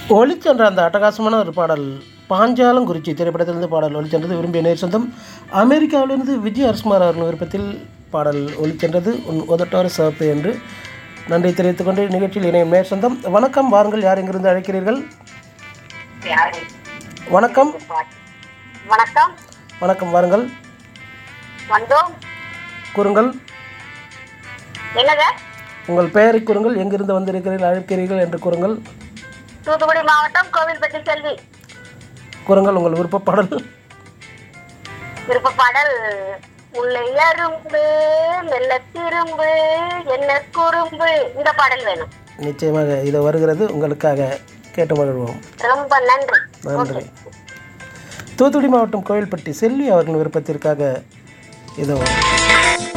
ஒளிச்சென்ற அந்த அட்டகாசமான ஒரு பாடல் பாஞ்சாலங்குறிச்சி திரைப்படத்திலிருந்து பாடல் ஒளிச்சென்றது. விரும்பிய நேர் சொந்தம் அமெரிக்காவிலிருந்து விஜய் அரசுமார் அவர்கள் விருப்பத்தில் பாடல் ஒளிச்சென்றது. உன் உதட்டோர சிவப்பு என்று நன்றி தெரிவித்துக் கொண்டு நிகழ்ச்சியில் இணையும் நேர் சொந்தம். வணக்கம், வாருங்கள். யார் எங்கிருந்து அழைக்கிறீர்கள்? வணக்கம். வணக்கம். வணக்கம், வாருங்கள். வந்தோம். கூறுங்கள். என்னங்க? உங்கள் பெயரை கூறுங்கள். எங்கிருந்து வந்திருக்கிறீர்கள், அழைக்கிறீர்கள் என்று கூறுங்கள். தூத்துக்குடி மாவட்டம் கோவில்பட்டி செல்வி. கூறுங்கள் உங்கள் விருப்ப பாடல். விருப்ப பாடல் உள்ளே அரும்பு மெல்ல திரும்பு என்ன குறும்பு, இந்த பாடல் வேணும். நிச்சயமாக இது வருகிறது, உங்களுக்காக கேட்டு மகிழ்வோம். ரொம்ப நன்றி. நன்றி. தூத்துக்குடி மாவட்டம் கோவில்பட்டி செல்வி அவர்கள் விருப்பத்திற்காக இதோ